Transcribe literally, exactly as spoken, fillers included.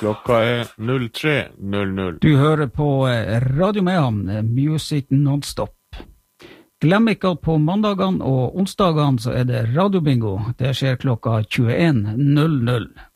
Klokka er null tre null null. Du hører på Radio Mehamn, Music Non-Stop. Glem ikke at på mandagene og onsdagene så er det radiobingo. Det skjer klokka tjueen null null.